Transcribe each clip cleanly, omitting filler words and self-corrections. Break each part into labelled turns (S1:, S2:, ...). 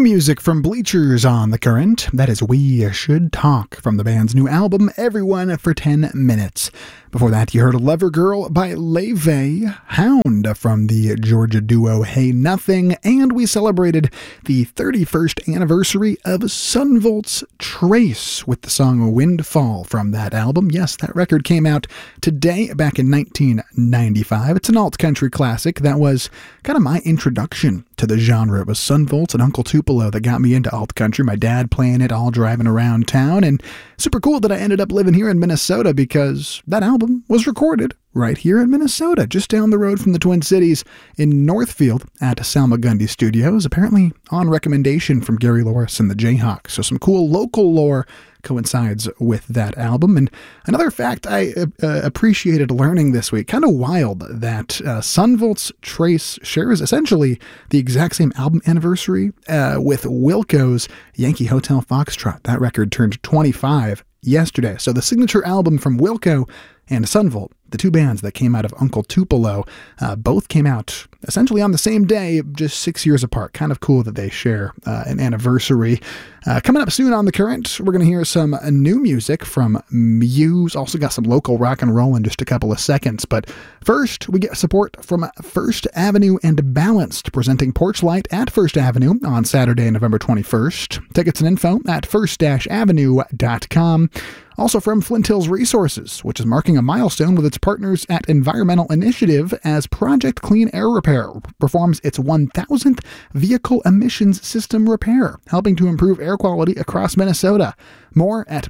S1: music from Bleachers on the Current. That is We Should Talk from the band's new album, Everyone for 10 Minutes. Before that, you heard Lover Girl by Leve, Hound from the Georgia duo Hey Nothing, and we celebrated the 31st anniversary of Sunvolt's Trace with the song Windfall from that album. Yes, that record came out today, back in 1995. It's an alt-country classic that was kind of my introduction to the genre. It was Sunvolt and Uncle Tupelo that got me into alt-country. My dad playing it all driving around town, and super cool that I ended up living here in Minnesota because that album was recorded right here in Minnesota, just down the road from the Twin Cities in Northfield at Salmagundi Studios, apparently on recommendation from Gary Loris and the Jayhawks. So some cool local lore coincides with that album. And another fact I appreciated learning this week, kind of wild, that Sunvolt's Trace shares essentially the exact same album anniversary with Wilco's Yankee Hotel Foxtrot. That record turned 25 yesterday. So the signature album from Wilco and Sunvolt, the two bands that came out of Uncle Tupelo, both came out essentially on the same day, just 6 years apart. Kind of cool that they share an anniversary. Coming up soon on The Current, we're going to hear some new music from Muse. Also got some local rock and roll in just a couple of seconds. But first, we get support from First Avenue and Balanced, presenting Porch Light at First Avenue on Saturday, November 21st. Tickets and info at first-avenue.com. Also from Flint Hills Resources, which is marking a milestone with its partners at Environmental Initiative as Project Clean Air Repair performs its 1,000th vehicle emissions system repair, helping to improve air quality across Minnesota. More at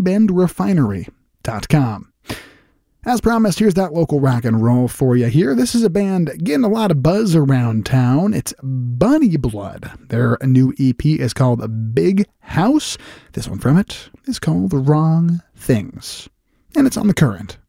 S1: pinebendrefinery.com. As promised, here's that local rock and roll for you here. This is a band getting a lot of buzz around town. It's Bunny Blood. Their new EP is called Big House. This one from it is called Wrong Things. And it's on The Current.